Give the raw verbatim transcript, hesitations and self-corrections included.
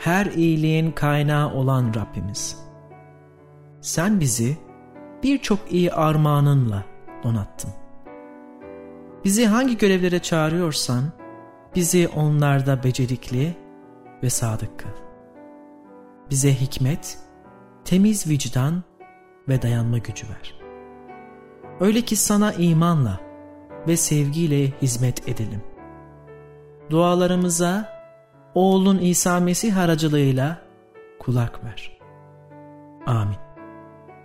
her iyiliğin kaynağı olan Rabbimiz. Sen bizi birçok iyi armağanınla donattın. Bizi hangi görevlere çağırıyorsan, bizi onlarda becerikli ve sadık kıl. Bize hikmet, temiz vicdan ve dayanma gücü ver. Öyle ki sana imanla ve sevgiyle hizmet edelim. Dualarımıza oğlun İsa Mesih aracılığıyla kulak ver. Amin.